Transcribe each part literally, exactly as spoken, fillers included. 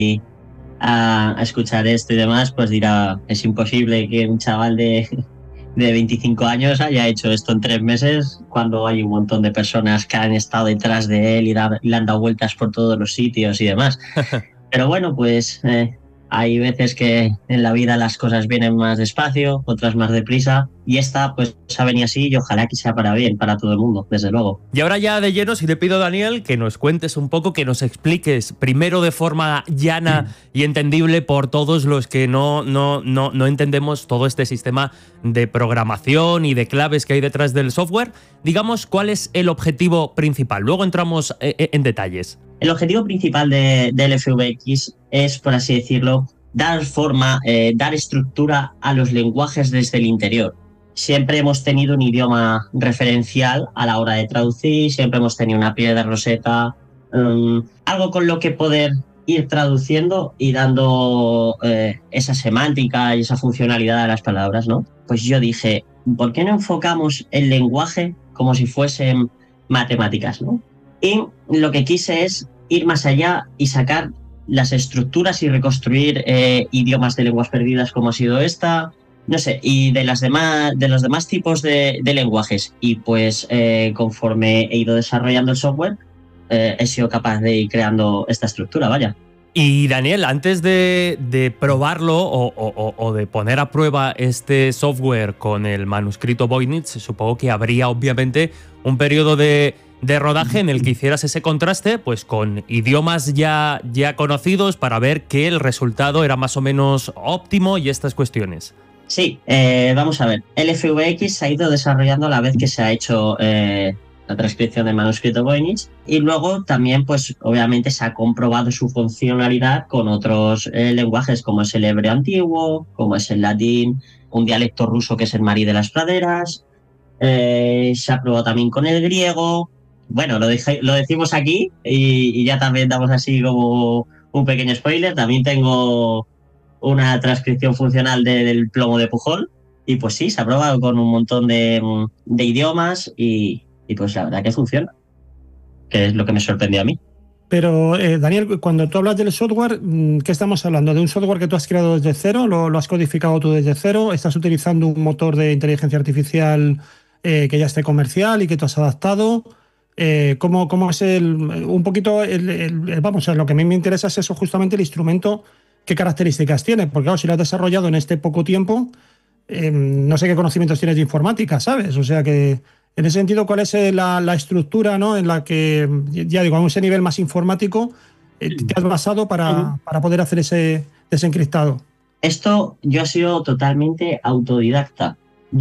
a, a escuchar esto y demás, pues dirá, es imposible que un chaval de, de veinticinco años haya hecho esto en tres meses cuando hay un montón de personas que han estado detrás de él y, da, y le han dado vueltas por todos los sitios y demás. Pero bueno, pues eh, hay veces que en la vida las cosas vienen más despacio, otras más deprisa, y esta pues ha venido así y ojalá que sea para bien, para todo el mundo, desde luego. Y ahora ya de lleno, si te pido, Daniel, que nos cuentes un poco, que nos expliques primero de forma llana y entendible por todos los que no, no, no, no entendemos todo este sistema de programación y de claves que hay detrás del software, digamos, ¿cuál es el objetivo principal? Luego entramos en detalles. El objetivo principal de, de L F V X es, por así decirlo, dar forma, eh, dar estructura a los lenguajes desde el interior. Siempre hemos tenido un idioma referencial a la hora de traducir, siempre hemos tenido una piedra roseta, um, algo con lo que poder ir traduciendo y dando eh, esa semántica y esa funcionalidad a las palabras, ¿no? Pues yo dije, ¿por qué no enfocamos el lenguaje como si fuesen matemáticas, ¿no? Y lo que quise es ir más allá y sacar las estructuras y reconstruir eh, idiomas de lenguas perdidas como ha sido esta, no sé, y de, las demás, de los demás tipos de, de lenguajes. Y pues eh, conforme he ido desarrollando el software, eh, he sido capaz de ir creando esta estructura, vaya. Y Daniel, antes de, de probarlo o, o, o de poner a prueba este software con el manuscrito Voynich, supongo que habría obviamente un periodo de, de rodaje en el que hicieras ese contraste pues con idiomas ya, ya conocidos para ver que el resultado era más o menos óptimo y estas cuestiones. Sí, eh, vamos a ver. L F V X se ha ido desarrollando a la vez que se ha hecho eh, la transcripción del manuscrito Voynich y luego también, pues obviamente se ha comprobado su funcionalidad con otros eh, lenguajes como es el hebreo antiguo, como es el latín, un dialecto ruso que es el marí de las praderas, eh, se ha probado también con el griego. Bueno, lo, dije, lo decimos aquí y, y ya también damos así como un pequeño spoiler. También tengo una transcripción funcional de, del plomo de Pujol y pues sí, se ha probado con un montón de, de idiomas y, y pues la verdad que funciona, que es lo que me sorprendió a mí. Pero eh, Daniel, cuando tú hablas del software, ¿qué estamos hablando? ¿De un software que tú has creado desde cero? ¿Lo, lo has codificado tú desde cero? ¿Estás utilizando un motor de inteligencia artificial eh, que ya esté comercial y que tú has adaptado? Eh, ¿cómo, ¿Cómo es el un poquito el, el, el vamos, lo que a mí me interesa es eso, justamente el instrumento, qué características tiene? Porque claro, si lo has desarrollado en este poco tiempo, eh, no sé qué conocimientos tienes de informática, ¿sabes? O sea que en ese sentido, ¿cuál es la, la estructura, ¿no?, en la que, ya digo, a ese nivel más informático eh, te has basado para, para poder hacer ese desencriptado? Esto yo he sido totalmente autodidacta.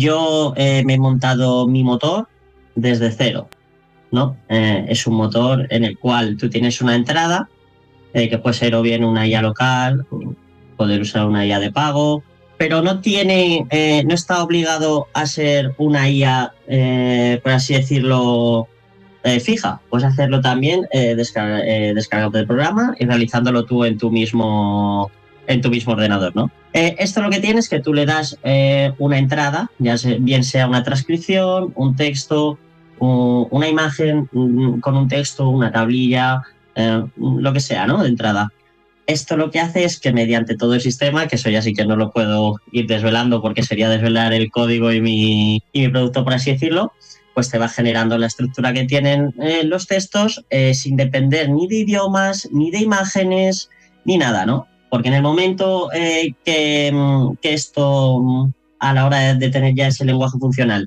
Yo eh, me he montado mi motor desde cero, ¿no? Eh, es un motor en el cual tú tienes una entrada eh, que puede ser o bien una I A local, o poder usar una I A de pago, pero no tiene, eh, no está obligado a ser una I A, eh, por así decirlo, eh, fija. Puedes hacerlo también eh, descarga, eh, descargando el programa y realizándolo tú en tu mismo, en tu mismo ordenador, ¿no? Eh, esto lo que tiene es que tú le das eh, una entrada, ya sea, bien sea una transcripción, un texto, un, una imagen un, con un texto, una tablilla, eh, lo que sea, ¿no?, de entrada. Esto lo que hace es que mediante todo el sistema, que eso ya sí que no lo puedo ir desvelando porque sería desvelar el código y mi, y mi producto, por así decirlo, pues te va generando la estructura que tienen eh, los textos eh, sin depender ni de idiomas, ni de imágenes, ni nada, ¿no? Porque en el momento eh, que, que esto, a la hora de, de tener ya ese lenguaje funcional,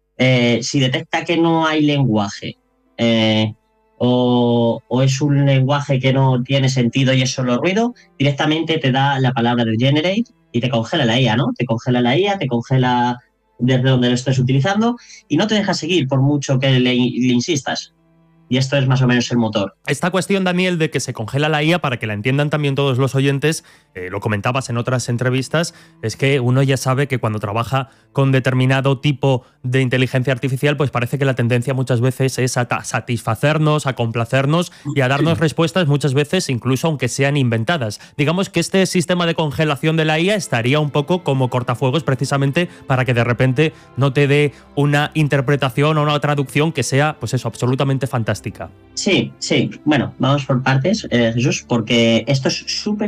eh, si detecta que no hay lenguaje, eh, O, o es un lenguaje que no tiene sentido y es solo ruido, directamente te da la palabra de generate y te congela la I A, ¿no? Te congela la I A, te congela desde donde lo estés utilizando y no te deja seguir por mucho que le, le insistas. Y esto es más o menos el motor. Esta cuestión, Daniel, de que se congela la I A, para que la entiendan también todos los oyentes, eh, lo comentabas en otras entrevistas, es que uno ya sabe que cuando trabaja con determinado tipo de inteligencia artificial, pues parece que la tendencia muchas veces es a satisfacernos, a complacernos y a darnos respuestas muchas veces incluso aunque sean inventadas. Digamos que este sistema de congelación de la I A estaría un poco como cortafuegos precisamente para que de repente no te dé una interpretación o una traducción que sea, pues eso, absolutamente fantástica. fantástica. Sí, sí. Bueno, vamos por partes, eh, Jesús, porque esto es súper